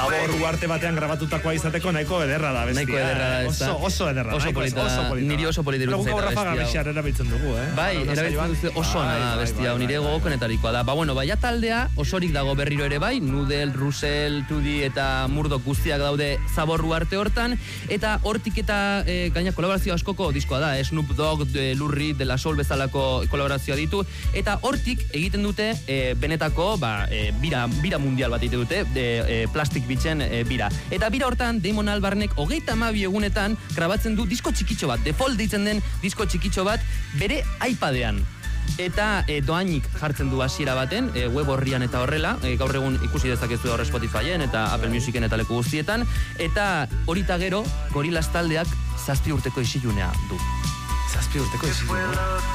Zabor uarte batean grabatutakoa izateko nahiko ederra da bestia. Nahiko ederra da, ez da. Oso ederra. Oso polita. Niri oso polita iruditzen zaita bestia. Rafa Gabexar erabiltzen dugu, Bai, erabiltzen duzu oso ona bestia, nire gogokonetarikoa da. Bueno, baia taldea osorik dago berriro ere bai, Nudel, Russell, Tudi eta Murdoch guztiak daude Zabor uarte hortan, eta hortik eta gaina kolaborazio askoko diskoa da, Snoop Dogg, Lou Reed, De La Soul bezalako kolaborazioa ditu, eta hortik egiten dute benetako bira mundial bat egiten dute, Plastic Beachen bira. Eta bira hortan Damon Albarnek 32 egunetan grabatzen du disko txikitxo bat, Default deitzen den disko txikitxo bat bere iPadean. Eta doainik jartzen du hasiera baten, web horrian eta horrela, gaur egun ikusi dezakezu hor Spotifyen eta Apple Musicen eta leku guztietan, eta horita gero Gorillaz taldeak 7 urteko isilunea du. 7 urteko isilunea.